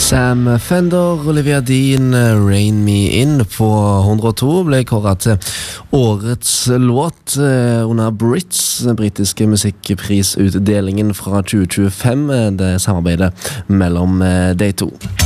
Sam Fender, Olivia Dean, Rain Me In på 102 ble kåret til årets låt under Brits, den britiske musikkprisutdelingen fra 2025, det samarbeidet mellom de to.